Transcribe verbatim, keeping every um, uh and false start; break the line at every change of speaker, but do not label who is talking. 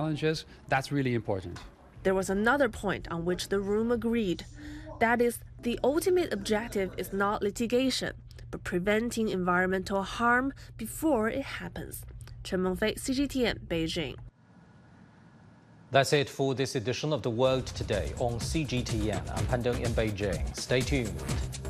challenges, that's really important.
There was another point on which the room agreed. That is, the ultimate objective is not litigation, but preventing environmental harm before it happens. Chen Mengfei, C G T N, Beijing.
That's it for this edition of The World Today on C G T N. I'm Pan Dong in Beijing. Stay tuned.